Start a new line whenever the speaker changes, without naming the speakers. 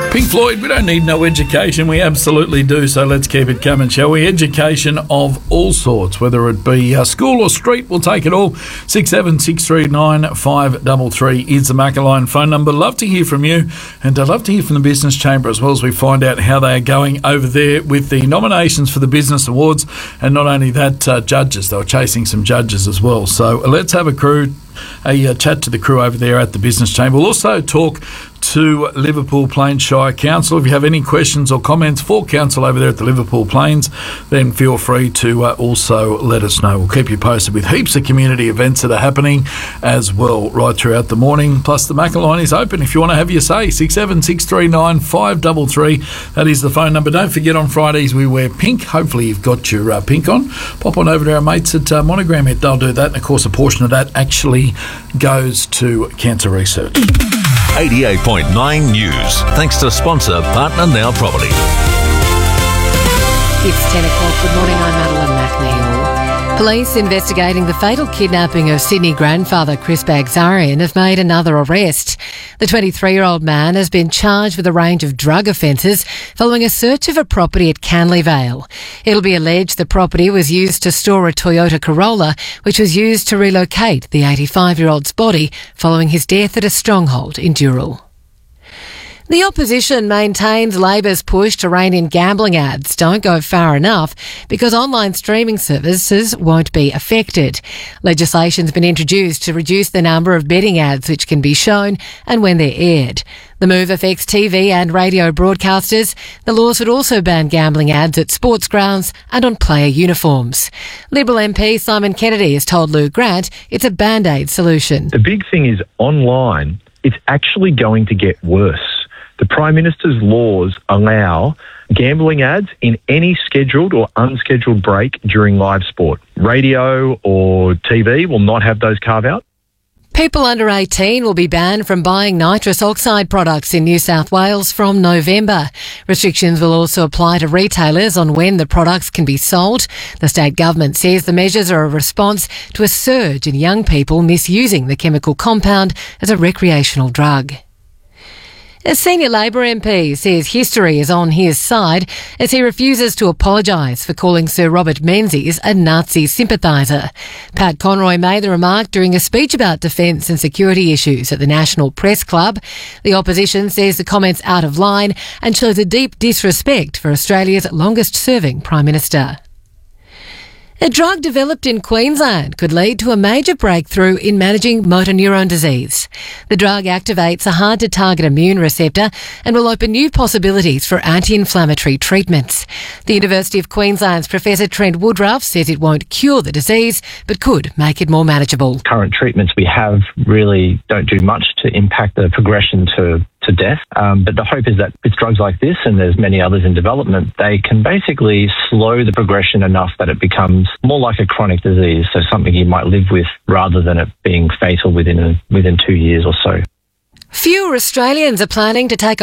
Pink Floyd, we don't need no education. We absolutely do, so let's keep it coming, shall we? Education of all sorts, whether it be school or street, we'll take it all. 67639533 is the Macca phone number. Love to hear from you, and I'd love to hear from the Business Chamber as well, as we find out how they are going over there with the nominations for the Business Awards. And not only that, judges. They were chasing some judges as well. So let's have a chat to the crew over there at the Business Chamber. We'll also talk to Liverpool Plains Shire Council. If you have any questions or comments for Council over there at the Liverpool Plains, then feel free to also let us know. We'll keep you posted with heaps of community events that are happening as well right throughout the morning. Plus, the Macca line is open if you want to have your say. 67639533. That is the phone number. Don't forget, on Fridays we wear pink. Hopefully you've got your pink on. Pop on over to our mates at Monogram Hit. They'll do that. And, of course, a portion of that actually goes to cancer research.
88.9 News. Thanks to sponsor Partner Now Property.
It's 10 o'clock. Good morning. I'm Madeline McNeil. Police investigating the fatal kidnapping of Sydney grandfather Chris Bagzarian have made another arrest. The 23-year-old man has been charged with a range of drug offences following a search of a property at Canley Vale. It'll be alleged the property was used to store a Toyota Corolla, which was used to relocate the 85-year-old's body following his death at a stronghold in Dural. The opposition maintains Labor's push to rein in gambling ads don't go far enough because online streaming services won't be affected. Legislation's been introduced to reduce the number of betting ads which can be shown and when they're aired. The move affects TV and radio broadcasters. The laws would also ban gambling ads at sports grounds and on player uniforms. Liberal MP Simon Kennedy has told Lou Grant it's a band-aid solution.
The big thing is online, it's actually going to get worse. The Prime Minister's laws allow gambling ads in any scheduled or unscheduled break during live sport. Radio or TV will not have those carve-out.
People under 18 will be banned from buying nitrous oxide products in New South Wales from November. Restrictions will also apply to retailers on when the products can be sold. The state government says the measures are a response to a surge in young people misusing the chemical compound as a recreational drug. A senior Labor MP says history is on his side as he refuses to apologise for calling Sir Robert Menzies a Nazi sympathiser. Pat Conroy made the remark during a speech about defence and security issues at the National Press Club. The opposition says the comment's out of line and shows a deep disrespect for Australia's longest-serving Prime Minister. A drug developed in Queensland could lead to a major breakthrough in managing motor neurone disease. The drug activates a hard-to-target immune receptor and will open new possibilities for anti-inflammatory treatments. The University of Queensland's Professor Trent Woodruff says it won't cure the disease, but could make it more manageable.
Current treatments we have really don't do much to impact the progression to death. But the hope is that with drugs like this, and there's many others in development, they can basically slow the progression enough that it becomes more like a chronic disease, so something you might live with rather than it being fatal within 2 years or so.
Fewer Australians are planning to take